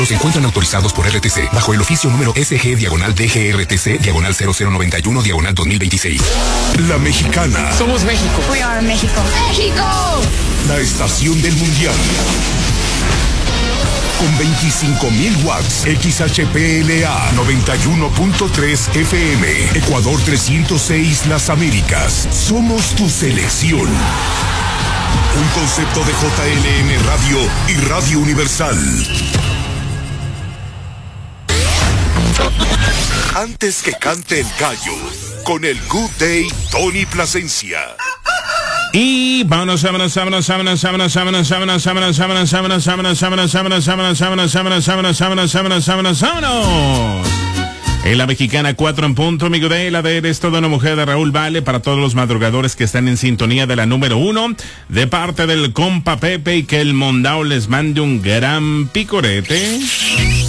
Se encuentran autorizados por RTC bajo el oficio número SG/DGRTC/0091/2026. La Mexicana. Somos México. We are México. ¡México! La estación del mundial. Con 25,000 watts. XHPLA 91.3 FM. Ecuador 306 Las Américas. Somos tu selección. Un concepto de JLM Radio y Radio Universal. Antes que cante el gallo, con el Good Day, Tony Plasencia. Y vámonos. En la Mexicana 4 en punto, mi Good Day, la de Eres Toda una Mujer de Raúl Vale, para todos los madrugadores que están en sintonía de la número 1, de parte del compa Pepe, y que el Mondao les mande un gran picorete.